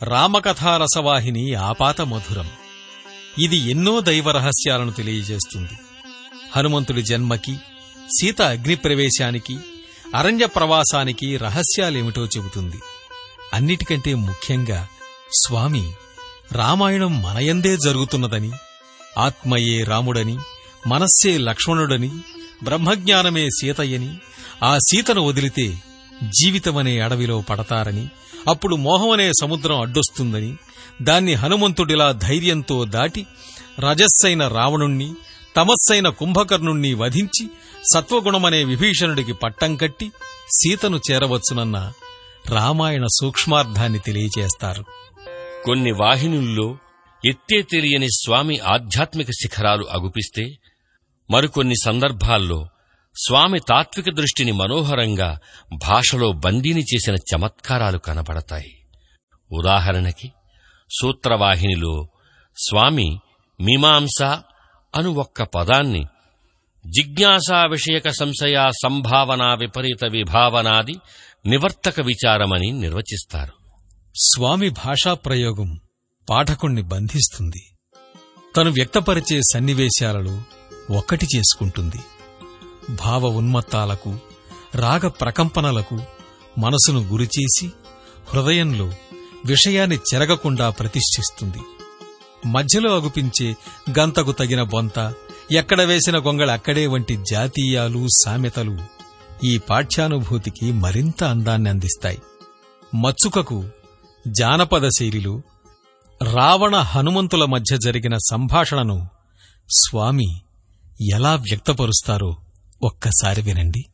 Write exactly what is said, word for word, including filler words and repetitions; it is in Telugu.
రామకథారసవాహిని ఆపాత మధురం. ఇది ఎన్నో దైవ రహస్యాలను తెలియజేస్తుంది. హనుమంతుడి జన్మకి, సీత అగ్నిప్రవేశానికి, అరణ్య ప్రవాసానికి రహస్యాలేమిటో చెబుతుంది. అన్నిటికంటే ముఖ్యంగా స్వామి రామాయణం మనయందే జరుగుతున్నదని, ఆత్మయే రాముడని, మనస్సే లక్ష్మణుడని, బ్రహ్మజ్ఞానమే సీతయ్యని, ఆ సీతను వదిలితే జీవితమనే అడవిలో పడతారని, అప్పుడు మోహమనే సముద్రం అడ్డొస్తుందని, దాన్ని హనుమంతుడిలా ధైర్యంతో దాటి రజస్సైన రావణుణ్ణి, తమస్సైన కుంభకర్ణుణ్ణి వధించి సత్వగుణమనే విభీషణుడికి పట్టం కట్టి సీతను చేరవచ్చునన్న రామాయణ సూక్ష్మార్థాన్ని తెలియచేస్తారు. కొన్ని వాహినుల్లో ఎత్తే తెలియని స్వామి ఆధ్యాత్మిక శిఖరాలు అగుపిస్తే, మరికొన్ని సందర్భాల్లో స్వామి తాత్విక దృష్టిని మనోహరంగా భాషలో బందీని చేసిన చమత్కారాలు కనబడతాయి. ఉదాహరణకి సూత్రవాహినిలో స్వామి మీమాంస అను ఒక్క పదాన్ని జిజ్ఞాసా విషయక సంశయ సంభావనా విపరీత విభావనాది నివర్తక విచారమని నిర్వచిస్తారు. స్వామి భాషా ప్రయోగం పాఠకుణ్ణి బంధిస్తుంది. తను వ్యక్తపరిచే సన్నివేశాలలో ఒక్కటి చేసుకుంటుంది. భావ ఉన్మత్తాలకు, రాగ ప్రకంపనలకు మనసును గురిచేసి హృదయంలో విషయాన్ని చెరగకుండా ప్రతిష్ఠిస్తుంది. మధ్యలో అగుపించే గంతకు తగిన బొంత, ఎక్కడ వేసిన గొంగళ అక్కడే వంటి జాతీయాలు, సామెతలు ఈ పాఠ్యానుభూతికి మరింత అందాన్ని అందిస్తాయి. మచ్చుకకు జానపద శైలిలో రావణ హనుమంతుల మధ్య జరిగిన సంభాషణను స్వామి ఎలా వ్యక్తపరుస్తారో ఒక్కసారి వినండి.